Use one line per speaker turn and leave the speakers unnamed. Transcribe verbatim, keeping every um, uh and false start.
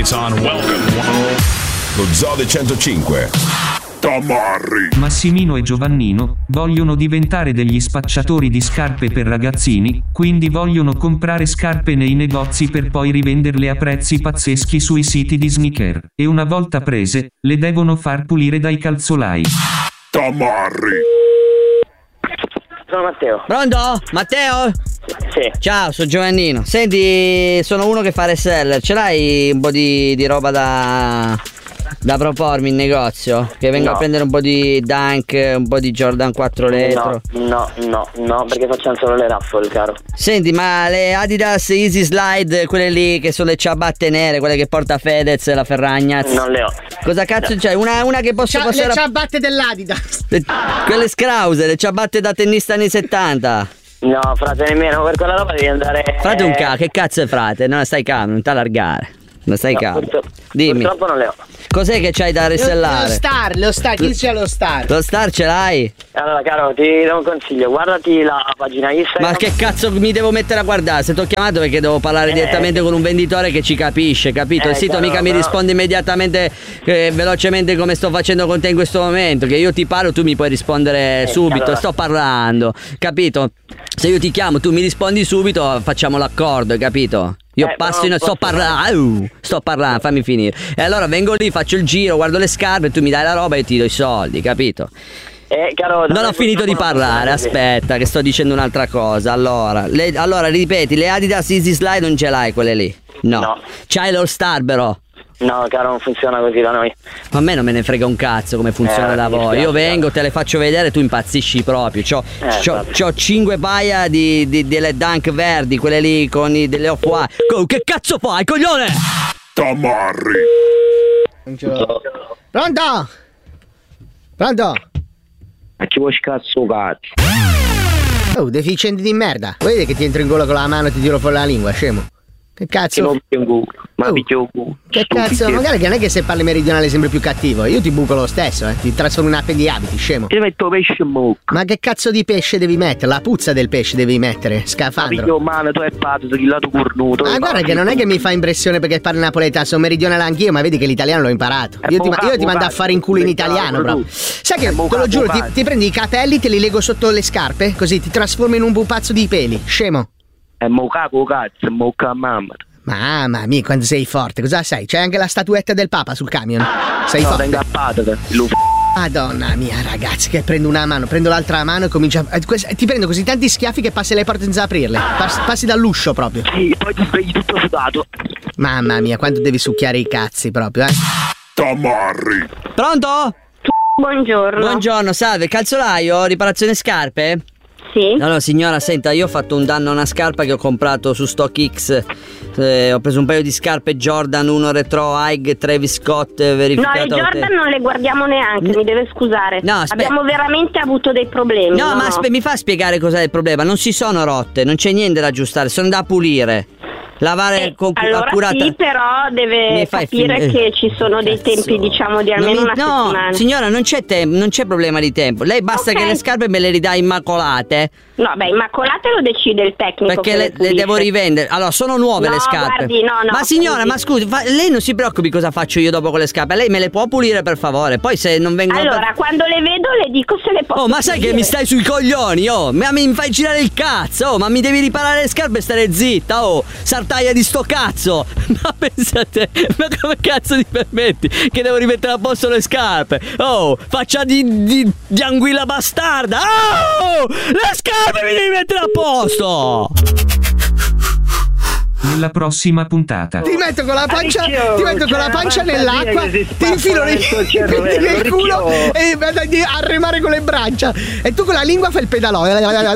lights on, welcome.
Lo Zoo del centocinque. Tamarri.
Massimino e Giovannino vogliono diventare degli spacciatori di scarpe per ragazzini, quindi vogliono comprare scarpe nei negozi per poi rivenderle a prezzi pazzeschi sui siti di sneaker. E una volta prese, le devono far pulire dai calzolai.
Tamarri.
Sono Matteo.
Pronto? Matteo?
Sì.
Ciao, sono Giovannino. Senti, sono uno che fa reseller. Ce l'hai un po' di, di roba da... da propormi in negozio? Che vengo
No.
a prendere un po' di Dunk, un po' di Jordan quattro retro.
No, no, no, no, perché facciamo solo le raffle, caro.
Senti, ma le Adidas Easy Slide, quelle lì che sono le ciabatte nere, quelle che porta Fedez e la Ferragnaz,
Non le ho.
cosa cazzo c'hai? Una, una che posso
C'ha,
passare
le
a...
ciabatte dell'Adidas.
le- quelle scrause, le ciabatte da tennista anni settanta.
No, frate, nemmeno per quella roba devi andare.
Frate un ca, che cazzo è frate? Non stai calmo, non t'allargare. Non stai
No,
calmo.
purtro-
Dimmi,
Purtroppo non le ho.
cos'è che c'hai da
Lo
resellare?
Star, lo Star, chi c'è lo Star?
Lo Star ce l'hai?
Allora, caro, ti do un consiglio. Guardati la pagina Instagram.
Ma che cazzo mi devo mettere a guardare? Se ti ho chiamato perché devo parlare
Eh.
direttamente con un venditore che ci capisce, capito?
Eh,
Il sito
chiaro,
mica mi
però-
risponde immediatamente, eh, velocemente come sto facendo con te in questo momento. Che io ti parlo, tu mi puoi rispondere
Eh,
subito.
allora.
Sto parlando, capito? Se io ti chiamo, tu mi rispondi subito, facciamo l'accordo, hai capito? Io
Eh,
passo
però
in...
non
sto
posso-
parlando, sto parlando, fammi finire. E allora vengo lì, faccio il giro, guardo le scarpe, tu mi dai la roba e io ti do i soldi, capito?
Eh, caro,
Non ho finito di parlare, aspetta che sto dicendo un'altra cosa. Allora, le- allora ripeti, le Adidas Easy Slide non ce l'hai quelle lì? No.
No.
C'hai l'All Star però?
No, caro, non funziona così da noi.
A me non me ne frega un cazzo come funziona
Eh,
da
mi
voi.
dispiace,
Io vengo,
caro.
te le faccio vedere, tu impazzisci proprio. C'ho,
Eh,
c'ho,
vabbè.
c'ho cinque paia di, di- delle Dunk verdi, quelle lì con i, delle off-white. Co- Che cazzo fai, coglione?
Tamarri.
Non ce l'ho. Pronto? Pronto?
Ma ci vuoi cazzo cazzo?
Oh, deficienti di merda. Vedi che ti entro in gola con la mano e ti tiro fuori la lingua, scemo. Che cazzo?
Ma
Oh.
picchio
Che cazzo? Magari che non è che se parli meridionale sembri più cattivo. Io ti buco lo stesso, eh. Ti trasformo in ape di abiti, scemo.
Ti metto pesce in bocca.
Ma che cazzo di pesce devi mettere? La puzza del pesce devi mettere, scafandro.
Piglio mano, tu è patto, chi lato cornuto.
Ma guarda che non è che mi fa impressione perché parli napoletano, sono meridionale anch'io, ma vedi che l'italiano l'ho imparato.
È
Io ti,
bucato,
io ti mando a
bucato.
fare in culo in
Bucato,
italiano,
tu.
proprio. Sai che,
È
te lo
bucato,
giuro, ti,
bucato.
ti prendi i capelli, te li lego sotto le scarpe, così ti trasformo in un pupazzo di peli, scemo.
È mocaco cazzo, è moca mamma.
Mamma mia, quando sei forte, cosa sai? C'è anche la statuetta del Papa sul camion. Sei
No,
forte.
tengo a patata, lo f***.
Madonna mia, ragazzi, che prendo una mano, prendo l'altra mano e comincio a... eh, quest- Ti prendo così tanti schiaffi che passi le porte senza aprirle. Pas- passi dall'uscio proprio.
Sì, poi ti svegli tutto sudato.
Mamma mia, quanto devi succhiare i cazzi proprio, eh?
Tamarri.
Pronto?
Buongiorno.
Buongiorno, salve, calzolaio, riparazione scarpe?
Sì.
No, no, signora, senta, io ho fatto un danno a una scarpa che ho comprato su StockX. Eh, ho preso un paio di scarpe Jordan, uno retro High, Travis Scott, eh,
No,
verificato.
le Jordan non le guardiamo neanche, mi deve scusare.
No, aspe-
Abbiamo veramente avuto dei problemi.
No, ma aspe- mi fa spiegare cos'è il problema? Non si sono rotte, non c'è niente da aggiustare, sono da pulire. Lavare
Eh,
con
allora
accurata.
sì, però deve
Mi fai
capire
fin-
che ci sono dei
Cazzo.
tempi, diciamo, di
Non
almeno
mi-
una
no,
settimana.
signora, non c'è tempo, non c'è problema di tempo. Lei basta
Ok.
che le scarpe me le ridà immacolate.
No, beh, immacolate lo decide il tecnico.
Perché
che
le, le
pulisce.
devo rivendere. Allora, sono nuove
No,
le scarpe.
guardi, no, no,
ma signora,
scusi.
ma scusi, fa- lei non si preoccupi cosa faccio io dopo con le scarpe. Lei me le può pulire per favore. Poi se non vengono.
Allora, quando le vedo le dico se le posso
Oh, ma sai che
pulire.
mi stai sui coglioni, oh! Ma mi fai girare il cazzo, oh! Ma mi devi riparare le scarpe e stare zitta, oh! Sartaia di sto cazzo! Ma pensate, ma come cazzo ti permetti che devo rimettere a posto le scarpe? Oh! Faccia di, di, di anguilla bastarda! Oh! Le scarpe mi devi mettere a posto!
Nella prossima puntata.
Ti metto con la pancia,
Ricchio,
ti metto con la
c'è
pancia
una
nell'acqua,
fantasia che si
ti infilo nel,
spappola dentro il cervello,
nel culo
Ricchio.
e vado a remare con le braccia. E tu con la lingua fai il pedalò.